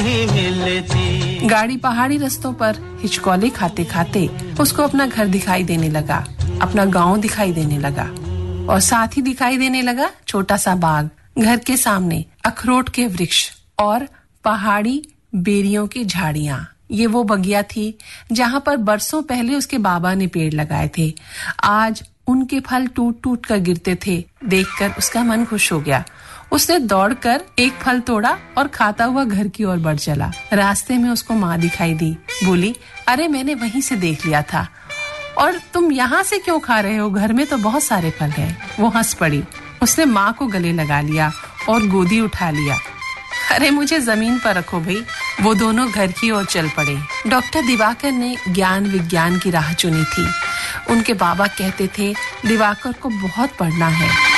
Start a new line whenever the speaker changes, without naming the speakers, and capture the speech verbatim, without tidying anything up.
गाड़ी पहाड़ी रास्तों पर हिचकोले खाते खाते उसको अपना घर दिखाई देने लगा, अपना गांव दिखाई देने लगा और साथ ही दिखाई देने लगा छोटा सा बाग, घर के सामने अखरोट के वृक्ष और पहाड़ी बेरियों की झाड़ियां। ये वो बगिया थी जहां पर बरसों पहले उसके बाबा ने पेड़ लगाए थे। आज उनके फल टूट-टूट कर गिरते थे। देखकर उसका मन खुश हो गया। उसने दौड़कर एक फल तोड़ा और खाता हुआ घर की ओर बढ़ चला। रास्ते में उसको माँ दिखाई दी। बोली, अरे मैंने वहीं से देख लिया था और तुम यहाँ से क्यों खा रहे हो? घर में तो बहुत सारे फल हैं। वो हंस पड़ी। उसने माँ को गले लगा लिया और गोदी उठा लिया। अरे मुझे जमीन पर रखो भाई। वो दोनों घर की ओर चल पड़े। डॉक्टर दिवाकर ने ज्ञान विज्ञान की राह चुनी थी। उनके बाबा कहते थे, दिवाकर को बहुत पढ़ना है।